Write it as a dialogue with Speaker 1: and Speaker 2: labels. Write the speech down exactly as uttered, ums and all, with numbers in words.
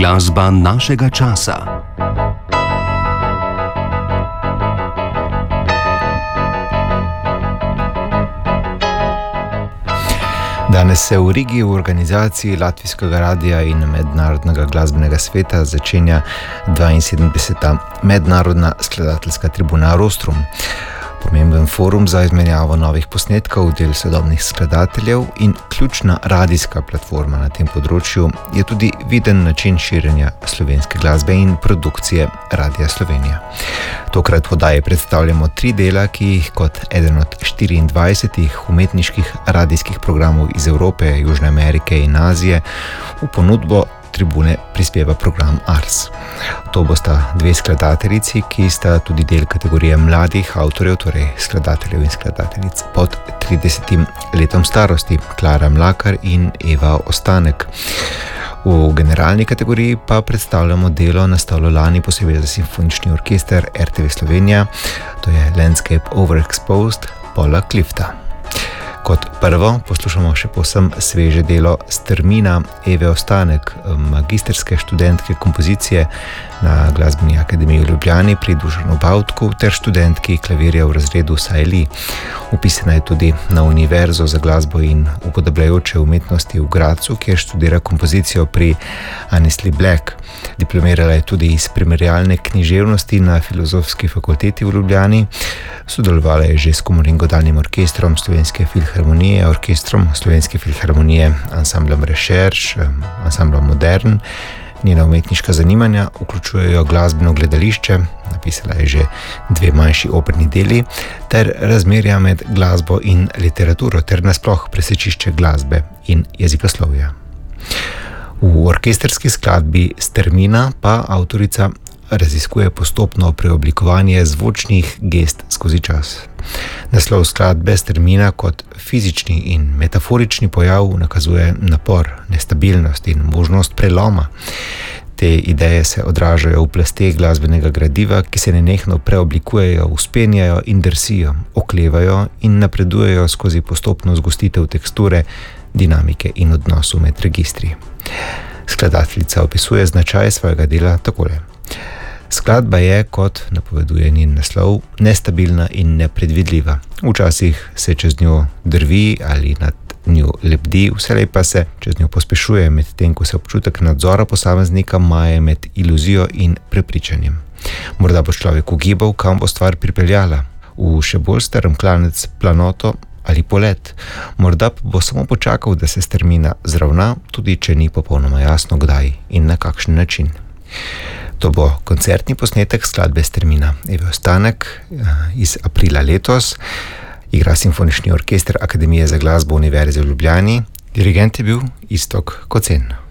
Speaker 1: Glasba našega časa.
Speaker 2: Danes se v Rigi v organizaciji Latvijskega radia in Mednarodnega glasbenega sveta začenja dvainsedemdeseta Mednarodna skladateljska tribuna Rostrum. Pomemben forum za izmenjavo novih posnetkov del sodobnih skladateljev in ključna radijska platforma na tem področju je tudi viden način širjenja slovenske glasbe in produkcije Radia Slovenija. Tokrat v oddaji predstavljamo tri dela, ki jih kot eden od štiriindvajsetih umetniških radijskih programov iz Evrope, Južne Amerike in Azije v ponudbo tribune prispeva program Ars. To bosta dve skladateljici, ki sta tudi del kategorije mladih avtorjev, torej skladateljev in skladateljic pod tridesetim letom starosti, Klara Mlakar in Eva Ostanek. V generalni kategoriji pa predstavljamo delo nastalo lani posebej za simfonični orkester R T V Slovenija, to je Landscape Overexposed Paula Clifta. Kot prvo poslušamo še povsem sveže delo Strmina Eve Ostanek, magistrske študentke kompozicije na Glasbeni akademiji v Ljubljani pri Dušanu Bavtku ter študentki klavirja v razredu Sajli. Upisana je tudi na Univerzo za glasbo in upodabljajoče umetnosti v Gradcu, kjer študira kompozicijo pri Annesley Black. Diplomirala je tudi iz primerjalne književnosti na Filozofski fakulteti v Ljubljani. Sodelovala je že s Komornim godalnim orkestrom Slovenske filharmonije, orkestrom Slovenske filharmonije, ansamblom Rešerš, ansamblom Modern. Njena umetniška zanimanja vključujejo glasbeno gledališče, napisala je že dve manjši operni deli, ter razmerja med glasbo in literaturo, ter nasploh presečišče glasbe in jezikoslovja. V orkesterski skladbi Strmina pa avtorica raziskuje postopno preoblikovanje zvočnih gest skozi čas. Naslov skladbe Strmina kot fizični in metaforični pojav nakazuje napor, nestabilnost in možnost preloma. Te ideje se odražajo v plasteh glasbenega gradiva, ki se nenehno preoblikujejo, vzpenjajo in drsijo, oklevajo in napredujejo skozi postopno zgostitev teksture, dinamike in odnosu med registri. Skladateljica opisuje značaj svojega dela takole. Skladba je, kot napoveduje njen naslov, nestabilna in nepredvidljiva. Včasih se čez njo drvi ali nad njo lebdi, vselej pa se čez njo pospešuje, medtem ko se občutek nadzora posameznika maje med iluzijo in prepričanjem. Morda bo človek ugibal, kam bo stvar pripeljala, v še bolj strm klanec, planoto ali polet. Morda pa bo samo počakal, da se Strmina zravna, tudi če ni popolnoma jasno kdaj in na kakšen način. To bo koncertni posnetek skladbe Strmina Eve Ostanek iz aprila letos. Igra simfonični orkester Akademije za glasbo Univerze v Ljubljani. Dirigent je bil Iztok Kocen.